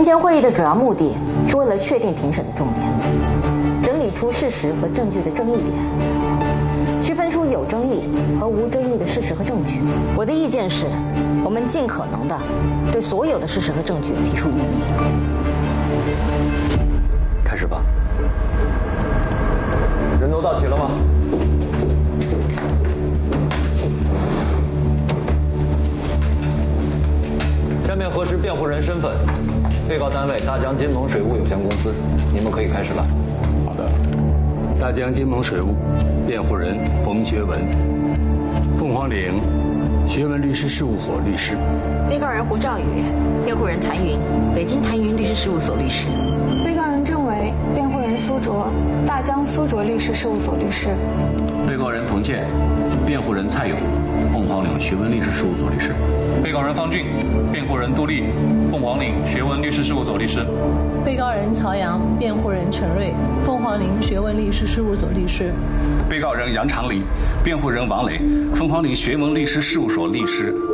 今天会议的主要目的是为了确定庭审的重点，整理出事实和证据的争议点，区分出有争议和无争议的事实和证据。我的意见是，我们尽可能的对所有的事实和证据提出异议。 开始吧。人都到齐了吗？下面核实辩护人身份。被告单位大江金盟水务有限公司，你们可以开始了。 好的。大江金盟水务，辩护人冯学文，凤凰岭学文律师事务所律师。 被告人胡兆宇，辩护人谭云，北京谭云律师事务所律师。 被告人郑伟，辩护人苏卓，大江苏卓律师事务所律师。 被告人彭健，辩护人蔡勇，凤凰岭学文律师事务所律师。 被告人方俊，辩护人杜丽，凤凰岭学文律师事务所律师。 被告人曹阳，辩护人陈瑞，凤凰岭学文律师事务所律师。 被告人杨长林，辩护人王磊，凤凰岭学文律师事务所律师。